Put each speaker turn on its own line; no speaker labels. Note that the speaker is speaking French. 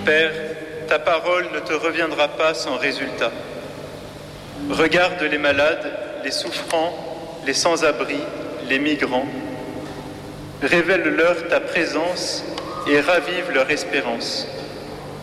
Père, ta parole ne te reviendra pas sans résultat. Regarde les malades, les souffrants, les sans-abri, les migrants. Révèle-leur ta présence et ravive leur espérance.